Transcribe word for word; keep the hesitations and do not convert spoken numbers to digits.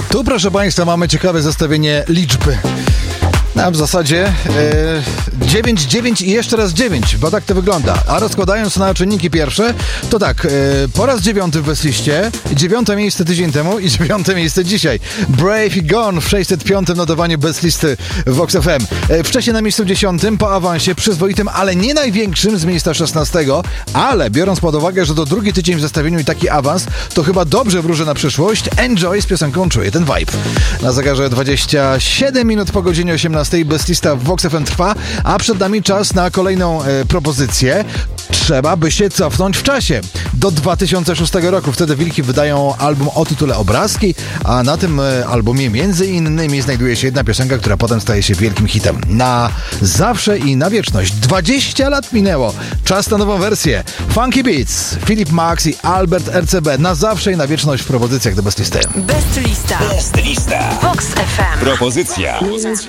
Tu, proszę Państwa, mamy ciekawe zestawienie liczby. A w zasadzie e, dziewięć, dziewięć i jeszcze raz dziewięć, bo tak to wygląda. A rozkładając na czynniki pierwsze, to tak, e, po raz dziewiąty w Westliście, dziewiąte miejsce tydzień temu i dziewiąte miejsce dzisiaj. Brave i Gone w sześćset piątym notowaniu Westlisty Vox F M. E, wcześniej na miejscu dziesiątym, po awansie przyzwoitym, ale nie największym z miejsca szesnastego, ale biorąc pod uwagę, że to drugi tydzień w zestawieniu i taki awans, to chyba dobrze wróży na przyszłość. Enjoy z piosenką Czuję ten vibe. Na zegarze dwadzieścia siedem minut po godzinie osiemnastej. Bestlista w Vox F M trwa, a przed nami czas na kolejną e, propozycję. Trzeba by się cofnąć w czasie do dwa tysiące szóstego roku. Wtedy Wilki wydają album o tytule Obrazki, a na tym e, albumie między innymi znajduje się jedna piosenka, która potem staje się wielkim hitem. Na zawsze i na wieczność. dwadzieścia lat minęło. Czas na nową wersję. Funky Beats, Philip Max i Albert R C B. Na zawsze i na wieczność w propozycjach do Bestlisty. Bestlista. Bestlista. Vox F M. Propozycja.